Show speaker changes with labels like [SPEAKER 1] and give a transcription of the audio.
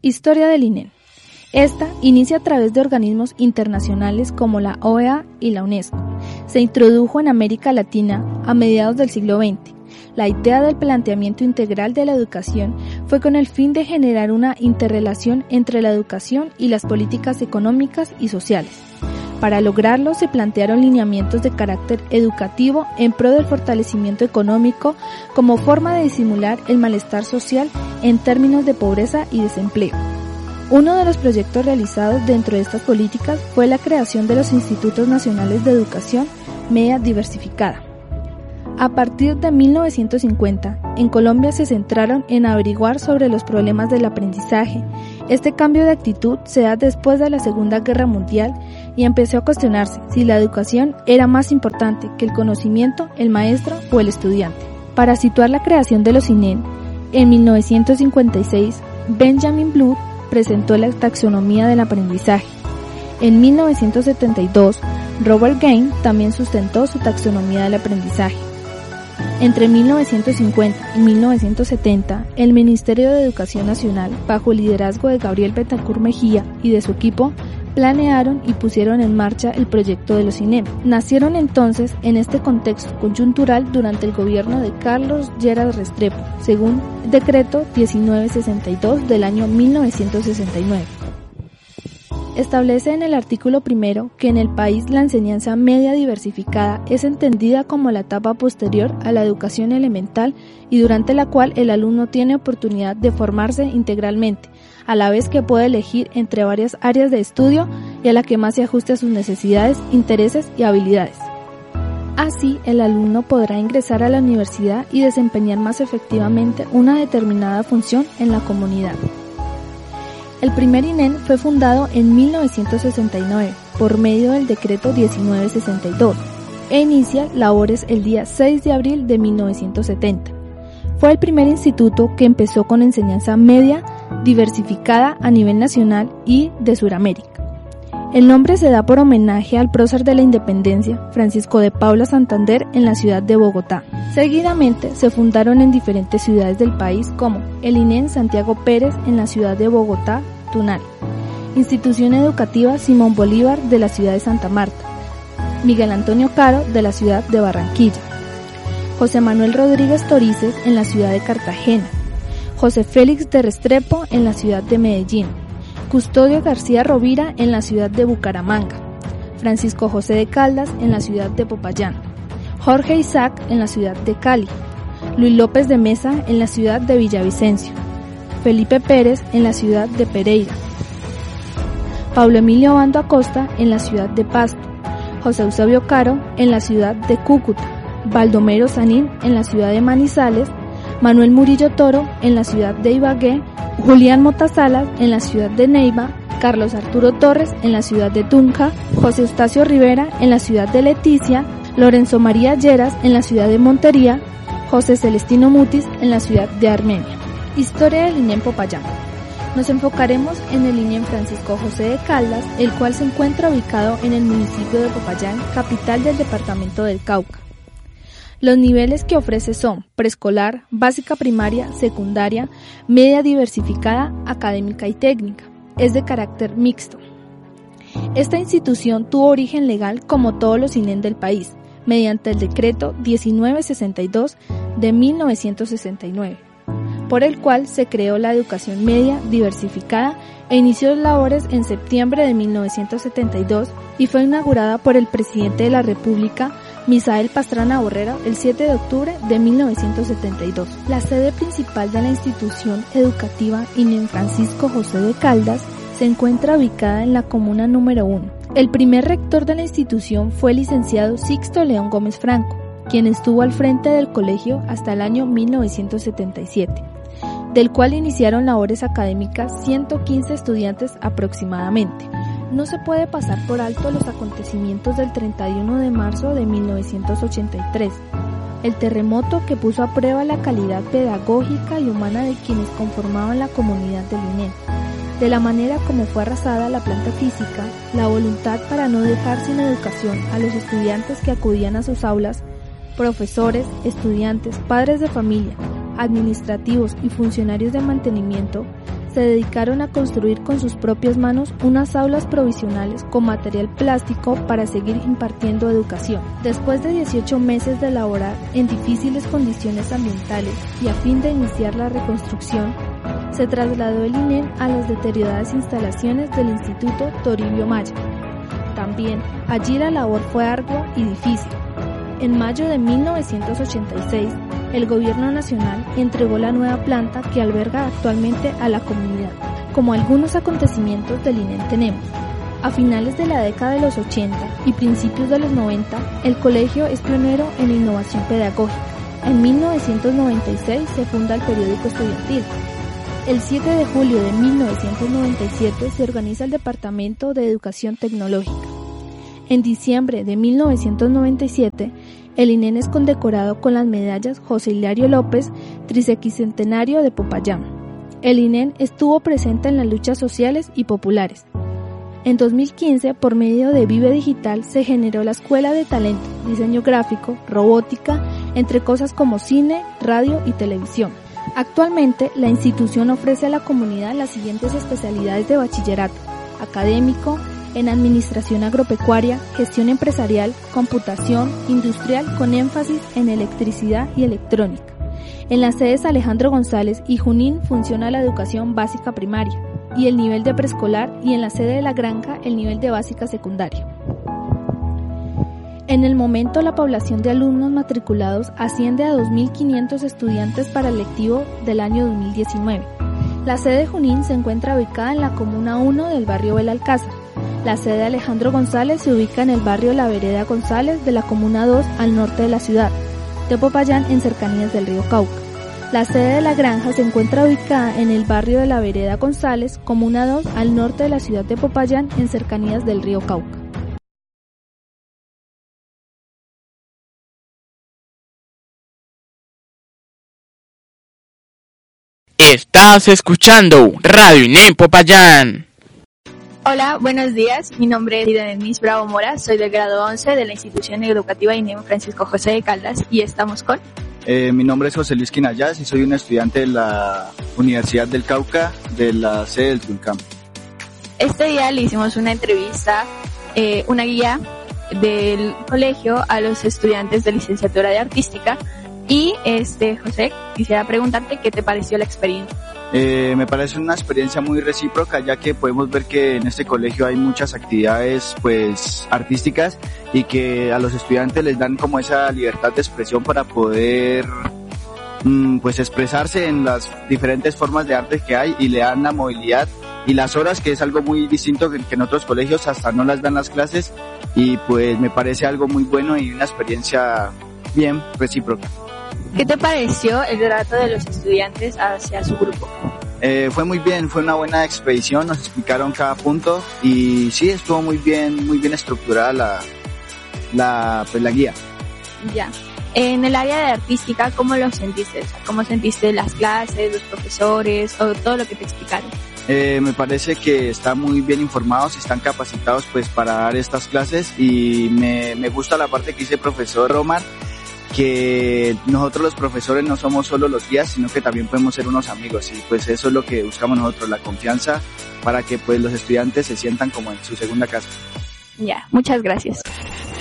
[SPEAKER 1] Historia del INEN. Esta inicia a través de organismos internacionales como la OEA y la UNESCO. Se introdujo en América Latina a mediados del siglo XX. La idea del planteamiento integral de la educación fue con el fin de generar una interrelación entre la educación y las políticas económicas y sociales. Para lograrlo se plantearon lineamientos de carácter educativo en pro del fortalecimiento económico como forma de disimular el malestar social en términos de pobreza y desempleo. Uno de los proyectos realizados dentro de estas políticas fue la creación de los Institutos Nacionales de Educación Media Diversificada. A partir de 1950, en Colombia se centraron en averiguar sobre los problemas del aprendizaje. Este cambio de actitud se da después de la Segunda Guerra Mundial y empezó a cuestionarse si la educación era más importante que el conocimiento, el maestro o el estudiante. Para situar la creación de los INEN, en 1956, Benjamin Bloom presentó la taxonomía del aprendizaje. En 1972, Robert Gain también sustentó su taxonomía del aprendizaje. Entre 1950 y 1970, el Ministerio de Educación Nacional, bajo el liderazgo de Gabriel Betancourt Mejía y de su equipo, planearon y pusieron en marcha el proyecto de los INEN. Nacieron entonces en este contexto coyuntural durante el gobierno de Carlos Lleras Restrepo, según Decreto 1962 del año 1969. Establece en el artículo primero que en el país la enseñanza media diversificada es entendida como la etapa posterior a la educación elemental y durante la cual el alumno tiene oportunidad de formarse integralmente, a la vez que puede elegir entre varias áreas de estudio y a la que más se ajuste a sus necesidades, intereses y habilidades. Así, el alumno podrá ingresar a la universidad y desempeñar más efectivamente una determinada función en la comunidad. El primer INEN fue fundado en 1969 por medio del Decreto 1962 e inicia labores el día 6 de abril de 1970. Fue el primer instituto que empezó con enseñanza media diversificada a nivel nacional y de Sudamérica. El nombre se da por homenaje al prócer de la independencia, Francisco de Paula Santander, en la ciudad de Bogotá. Seguidamente se fundaron en diferentes ciudades del país como el INEN Santiago Pérez en la ciudad de Bogotá, Tunal, Institución Educativa Simón Bolívar de la ciudad de Santa Marta, Miguel Antonio Caro de la ciudad de Barranquilla, José Manuel Rodríguez Torices en la ciudad de Cartagena, José Félix de Restrepo en la ciudad de Medellín, Custodio García Rovira en la ciudad de Bucaramanga, Francisco José de Caldas en la ciudad de Popayán, Jorge Isaac en la ciudad de Cali, Luis López de Mesa en la ciudad de Villavicencio, Felipe Pérez en la ciudad de Pereira, Pablo Emilio Obando Acosta en la ciudad de Pasto, José Eusebio Caro en la ciudad de Cúcuta, Baldomero Sanín en la ciudad de Manizales, Manuel Murillo Toro en la ciudad de Ibagué, Julián Mota Salas en la ciudad de Neiva, Carlos Arturo Torres en la ciudad de Tunja, José Eustacio Rivera en la ciudad de Leticia, Lorenzo María Lleras en la ciudad de Montería, José Celestino Mutis en la ciudad de Armenia. Historia del INEN Popayán. Nos enfocaremos en el INEN Francisco José de Caldas, el cual se encuentra ubicado en el municipio de Popayán, capital del departamento del Cauca. Los niveles que ofrece son preescolar, básica primaria, secundaria, media diversificada, académica y técnica. Es de carácter mixto. Esta institución tuvo origen legal como todos los INEN del país, mediante el Decreto 1962 de 1969, por el cual se creó la educación media diversificada e inició labores en septiembre de 1972 y fue inaugurada por el presidente de la República, Misael Pastrana Borrero, el 7 de octubre de 1972. La sede principal de la institución educativa INEN Francisco José de Caldas se encuentra ubicada en la comuna número 1. El primer rector de la institución fue el licenciado Sixto León Gómez Franco, quien estuvo al frente del colegio hasta el año 1977, del cual iniciaron labores académicas 115 estudiantes aproximadamente. No se puede pasar por alto los acontecimientos del 31 de marzo de 1983, el terremoto que puso a prueba la calidad pedagógica y humana de quienes conformaban la comunidad del INEN, de la manera como fue arrasada la planta física, la voluntad para no dejar sin educación a los estudiantes que acudían a sus aulas, profesores, estudiantes, padres de familia, administrativos y funcionarios de mantenimiento, se dedicaron a construir con sus propias manos unas aulas provisionales con material plástico para seguir impartiendo educación. Después de 18 meses de laborar en difíciles condiciones ambientales y a fin de iniciar la reconstrucción, se trasladó el INEN a las deterioradas instalaciones del Instituto Toribio Maya. También allí la labor fue ardua y difícil. En mayo de 1986, el Gobierno Nacional entregó la nueva planta que alberga actualmente a la comunidad. Como algunos acontecimientos del INEN tenemos, a finales de la década de los 80 y principios de los 90, el colegio es pionero en innovación pedagógica. En 1996 se funda el periódico estudiantil. El 7 de julio de 1997 se organiza el Departamento de Educación Tecnológica. En diciembre de 1997, el INEN es condecorado con las medallas José Hilario López, Trisequicentenario de Popayán. El INEN estuvo presente en las luchas sociales y populares. En 2015, por medio de Vive Digital, se generó la Escuela de Talento, Diseño Gráfico, Robótica, entre cosas como cine, radio y televisión. Actualmente, la institución ofrece a la comunidad las siguientes especialidades de bachillerato: académico, en administración agropecuaria, gestión empresarial, computación, industrial con énfasis en electricidad y electrónica. En las sedes Alejandro González y Junín funciona la educación básica primaria y el nivel de preescolar, y en la sede de La Granja el nivel de básica secundaria. En el momento, la población de alumnos matriculados asciende a 2.500 estudiantes para el lectivo del año 2019. La sede de Junín se encuentra ubicada en la Comuna 1 del barrio Belalcázar. La sede de Alejandro González se ubica en el barrio La Vereda González de la Comuna 2 al norte de la ciudad de Popayán, en cercanías del río Cauca. La sede de La Granja se encuentra ubicada en el barrio de La Vereda González, Comuna 2 al norte de la ciudad de Popayán, en cercanías del río Cauca.
[SPEAKER 2] Estás escuchando Radio INEN Popayán.
[SPEAKER 3] Hola, buenos días. Mi nombre es Irenis Bravo Mora, soy del grado 11 de la institución educativa INEN Francisco José de Caldas y estamos con...
[SPEAKER 4] Mi nombre es José Luis Quinayas y soy un estudiante de la Universidad del Cauca, de la sede del Tuncam.
[SPEAKER 3] Este día le hicimos una entrevista, una guía del colegio a los estudiantes de licenciatura de artística y José, quisiera preguntarte qué te pareció la experiencia.
[SPEAKER 4] Me parece una experiencia muy recíproca, ya que podemos ver que en este colegio hay muchas actividades pues artísticas y que a los estudiantes les dan como esa libertad de expresión para poder pues expresarse en las diferentes formas de arte que hay, y le dan la movilidad y las horas, que es algo muy distinto que en otros colegios hasta no las dan las clases, y pues me parece algo muy bueno y una experiencia bien recíproca.
[SPEAKER 3] ¿Qué te pareció el trato de los estudiantes hacia su grupo?
[SPEAKER 4] Fue muy bien, fue una buena expedición, nos explicaron cada punto y sí, estuvo muy bien estructurada la guía.
[SPEAKER 3] Ya. En el área de artística, ¿cómo lo sentiste? O sea, ¿cómo sentiste las clases, los profesores o todo lo que te explicaron?
[SPEAKER 4] Me parece que están muy bien informados, están capacitados pues para dar estas clases, y me gusta la parte que dice el profesor Omar, que nosotros los profesores no somos solo los guías, sino que también podemos ser unos amigos, y pues eso es lo que buscamos nosotros, la confianza, para que pues los estudiantes se sientan como en su segunda casa.
[SPEAKER 3] Ya, muchas gracias.